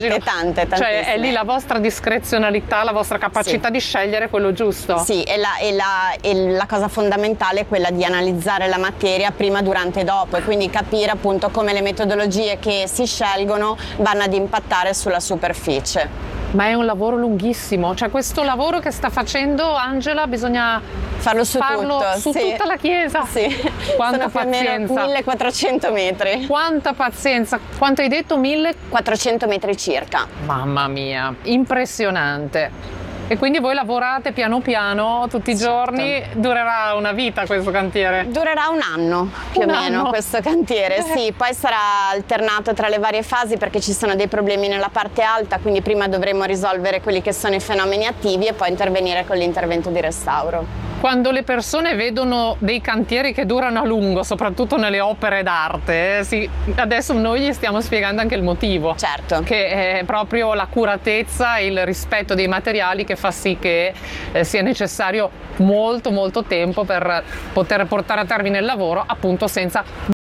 E tante. Cioè è lì la vostra discrezionalità, la vostra capacità di scegliere quello giusto. Sì, e la cosa fondamentale è quella di analizzare la materia prima, durante e dopo, e quindi capire appunto come le metodologie che si scelgono vanno ad impattare sulla superficie. Ma è un lavoro lunghissimo, cioè questo lavoro che sta facendo Angela bisogna farlo su tutta la chiesa. Sì. Quanta Sono più o meno pazienza. 1400 metri. Quanta pazienza. Quanto hai detto? 1400 metri circa. Mamma mia, impressionante. E quindi voi lavorate piano piano tutti i giorni? Durerà una vita questo cantiere? Durerà un anno più o meno questo cantiere, sì, poi sarà alternato tra le varie fasi perché ci sono dei problemi nella parte alta, quindi prima dovremo risolvere quelli che sono i fenomeni attivi e poi intervenire con l'intervento di restauro. Quando le persone vedono dei cantieri che durano a lungo, soprattutto nelle opere d'arte, adesso noi gli stiamo spiegando anche il motivo. Certo. Che è proprio la curatezza e il rispetto dei materiali che fa sì che sia necessario molto tempo per poter portare a termine il lavoro, appunto senza...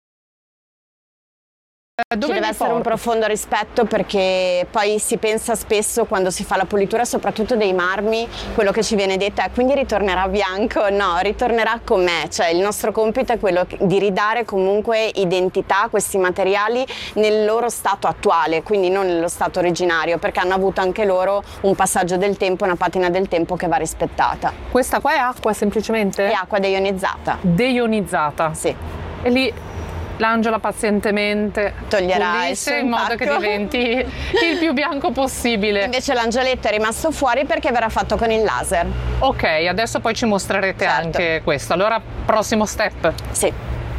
Ci deve essere un profondo rispetto, perché poi si pensa spesso quando si fa la pulitura, soprattutto dei marmi, quello che ci viene detto è quindi ritornerà bianco. No, ritornerà com'è, cioè il nostro compito è quello di ridare comunque identità a questi materiali nel loro stato attuale, quindi non nello stato originario, perché hanno avuto anche loro un passaggio del tempo, una patina del tempo che va rispettata. Questa qua è acqua semplicemente? È acqua deionizzata. Deionizzata? Sì. E lì l'Angela pazientemente toglierà il suo in modo che diventi il più bianco possibile. Invece l'angioletto è rimasto fuori perché verrà fatto con il laser. Ok, adesso poi ci mostrerete anche questo. Allora, prossimo step. Sì.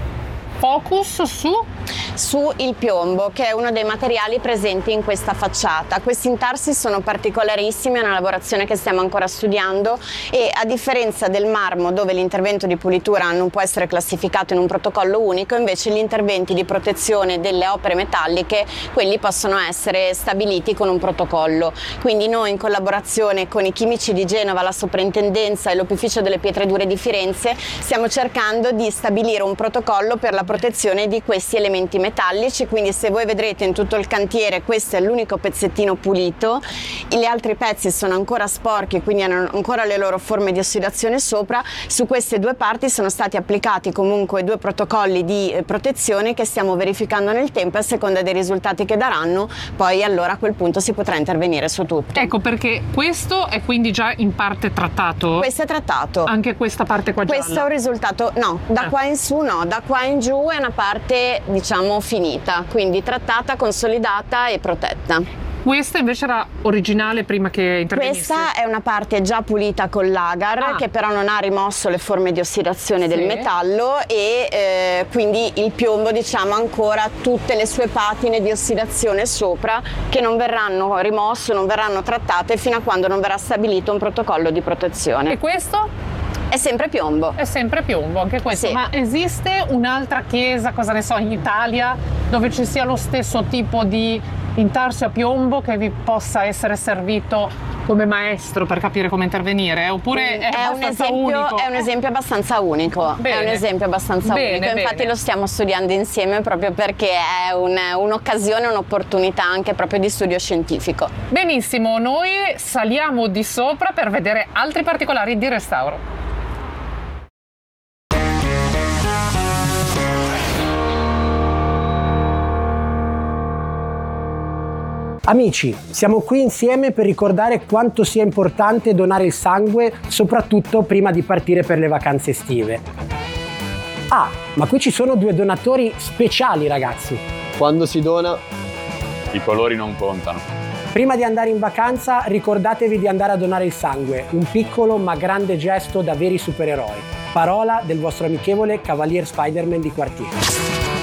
Focus su il piombo, che è uno dei materiali presenti in questa facciata. Questi intarsi sono particolarissimi, è una lavorazione che stiamo ancora studiando, e a differenza del marmo, dove l'intervento di pulitura non può essere classificato in un protocollo unico, invece gli interventi di protezione delle opere metalliche, quelli possono essere stabiliti con un protocollo. Quindi noi, in collaborazione con i chimici di Genova, la soprintendenza e l'Opificio delle Pietre Dure di Firenze, stiamo cercando di stabilire un protocollo per la protezione di questi elementi metallici. Quindi se voi vedrete in tutto il cantiere, questo è l'unico pezzettino pulito, gli altri pezzi sono ancora sporchi, quindi hanno ancora le loro forme di ossidazione sopra. Su queste due parti sono stati applicati comunque due protocolli di protezione che stiamo verificando nel tempo, e a seconda dei risultati che daranno poi allora a quel punto si potrà intervenire su tutto. Ecco, perché questo è quindi già in parte trattato? Questo è trattato. Anche questa parte qua gialla? Questo è un risultato, no, da qua in su no, da qua in giù è una parte diciamo finita, quindi trattata, consolidata e protetta. Questa invece era originale prima che intervenissi? Questa è una parte già pulita con l'agar, che però non ha rimosso le forme di ossidazione del metallo, e quindi il piombo diciamo ancora tutte le sue patine di ossidazione sopra, che non verranno rimosse, non verranno trattate fino a quando non verrà stabilito un protocollo di protezione. E questo? È sempre piombo. È sempre piombo anche questo. Sì. Ma esiste un'altra chiesa, cosa ne so, in Italia dove ci sia lo stesso tipo di intarsi a piombo che vi possa essere servito come maestro per capire come intervenire? Oppure è abbastanza unico? È un esempio abbastanza unico. Bene. È un esempio abbastanza unico. Infatti lo stiamo studiando insieme proprio perché è un'occasione, un'opportunità anche proprio di studio scientifico. Benissimo, noi saliamo di sopra per vedere altri particolari di restauro. Amici, siamo qui insieme per ricordare quanto sia importante donare il sangue, soprattutto prima di partire per le vacanze estive. Ah, ma qui ci sono due donatori speciali, ragazzi. Quando si dona, i colori non contano. Prima di andare in vacanza, ricordatevi di andare a donare il sangue, un piccolo ma grande gesto da veri supereroi. Parola del vostro amichevole Cavalier Spider-Man di quartiere.